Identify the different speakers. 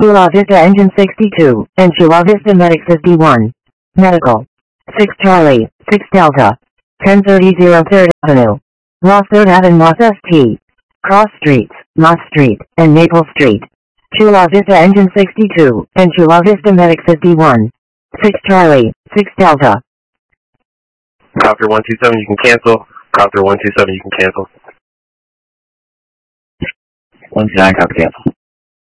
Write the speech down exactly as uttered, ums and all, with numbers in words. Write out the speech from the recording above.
Speaker 1: Chula Vista Engine sixty-two, and Chula Vista Medics is D one. Medical. six Charlie, six Delta. ten thirty third Avenue. Los third Avenue Los S T. Cross Streets, Mott Street, and Maple Street. Chula Vista Engine sixty-two, and Chula Vista Medics is D one. six Charlie, six Delta.
Speaker 2: Copter one two seven, you can cancel. Copter one two seven, you can cancel.
Speaker 3: one two nine, copy cancel.